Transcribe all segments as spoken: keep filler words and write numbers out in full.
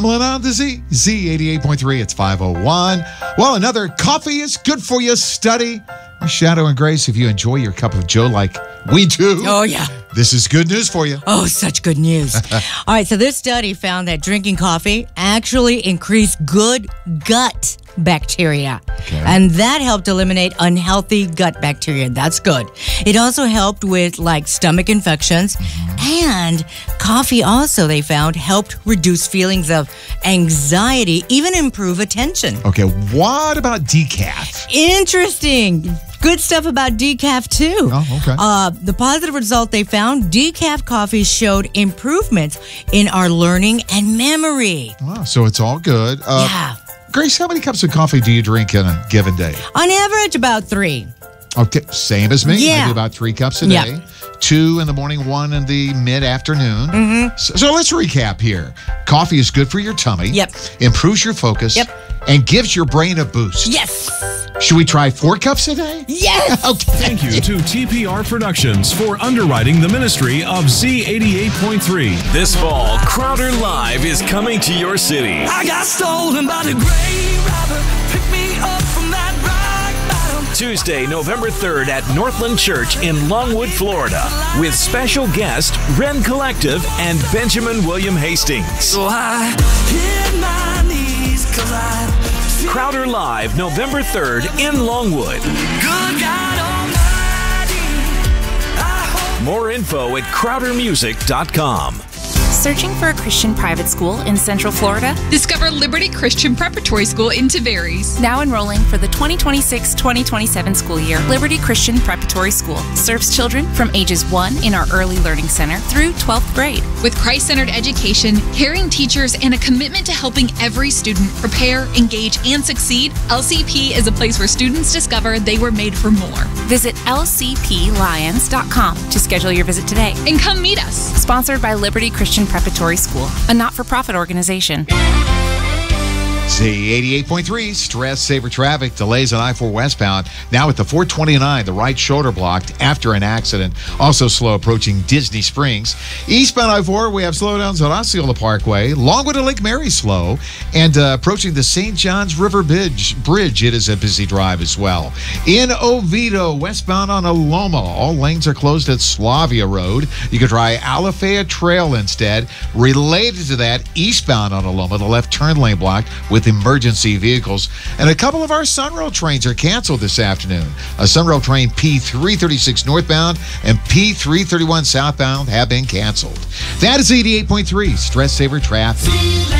Stumbling on the Z, Z eighty-eight point three, it's five oh one. Well, another coffee is good for you study. Shadow and Grace, if you enjoy your cup of Joe like we do. Oh, yeah. This is good news for you. Oh, such good news. All right, so this study found that drinking coffee actually increased good gut bacteria. Okay. And that helped eliminate unhealthy gut bacteria. That's good. It also helped with like stomach infections. Mm-hmm. And coffee also, they found, helped reduce feelings of anxiety, even improve attention. Okay, what about decaf? Interesting. Good stuff about decaf, too. Oh, okay. Uh, the positive result they found, decaf coffee showed improvements in our learning and memory. Wow, so it's all good. Uh, yeah. Grace, how many cups of coffee do you drink in a given day? On average, about three. Okay, same as me. Yeah. I do about three cups a day. Yeah. Two in the morning, one in the mid-afternoon. Mm-hmm. So, so let's recap here. Coffee is good for your tummy. Yep. Improves your focus. Yep. And gives your brain a boost. Yes. Should we try four cups a day? Yes. Okay. Thank you to T P R Productions for underwriting the ministry of Z eighty-eight point three. This fall, Crowder Live is coming to your city. I got stolen by the grave robber. Pick me up from that rock bottom. Tuesday, November third at Northland Church in Longwood, Florida, with special guest Ren Collective and Benjamin William Hastings. So I hit my knees cause I Crowder Live, November third in Longwood. Good God Almighty, I hope. More info at crowder music dot com. Searching for a Christian private school in Central Florida? Discover Liberty Christian Preparatory School in Tavares. Now enrolling for the twenty twenty-six twenty twenty-seven school year, Liberty Christian Preparatory School serves children from ages one in our Early Learning Center through twelfth grade. With Christ-centered education, caring teachers, and a commitment to helping every student prepare, engage, and succeed, L C P is a place where students discover they were made for more. Visit L C P lions dot com to schedule your visit today. And come meet us. Sponsored by Liberty Christian Preparatory School, a not-for-profit organization. Z eighty-eight point three, stress saver traffic, delays on I four westbound. Now at the four twenty-nine, the right shoulder blocked after an accident. Also slow approaching Disney Springs. Eastbound I four, we have slowdowns on Osceola Parkway. Longwood to Lake Mary slow. And uh, approaching the Saint Johns River Bridge, Bridge, it is a busy drive as well. In Oviedo, westbound on Aloma, all lanes are closed at Slavia Road. You can try Alafaya Trail instead. Related to that, eastbound on Aloma, the left turn lane blocked with emergency vehicles. And a couple of our Sunrail trains are canceled this afternoon. A Sunrail train P three thirty-six northbound and P three thirty-one southbound have been canceled. That is eighty-eight point three, stress saver traffic.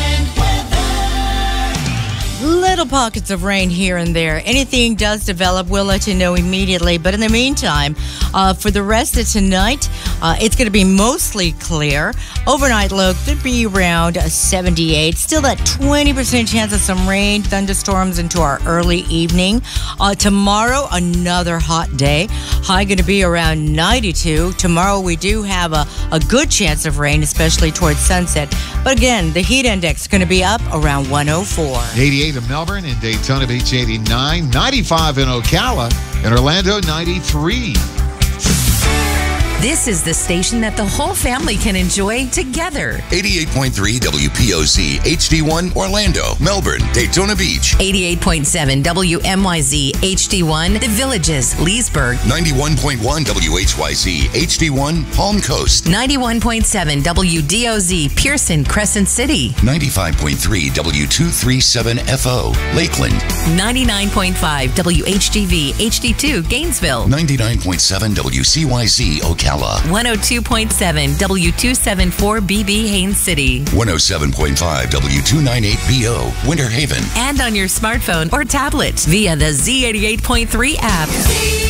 Little pockets of rain here and there. Anything does develop, we'll let you know immediately. But in the meantime, uh, for the rest of tonight, uh, it's going to be mostly clear. Overnight low could be around seventy-eight. Still that twenty percent chance of some rain, thunderstorms into our early evening. Uh, tomorrow, another hot day. High going to be around ninety-two. Tomorrow, we do have a, a good chance of rain, especially towards sunset. But again, the heat index is going to be up around one oh four. eighty-eight in Melbourne, in Daytona Beach, eighty-nine, ninety-five in Ocala, in Orlando, ninety-three. This is the station that the whole family can enjoy together. eighty-eight point three W P O Z H D one Orlando, Melbourne, Daytona Beach. eighty-eight point seven W M Y Z H D one The Villages, Leesburg. ninety-one point one W H Y Z H D one Palm Coast. ninety-one point seven W D O Z Pearson, Crescent City. ninety-five point three W two thirty-seven F O Lakeland. ninety-nine point five W H D V H D two Gainesville. ninety-nine point seven W C Y Z Ocala. one oh two point seven W two seventy-four B B Haines City. one oh seven point five W two ninety-eight B O Winter Haven. And on your smartphone or tablet via the Z eighty-eight point three app.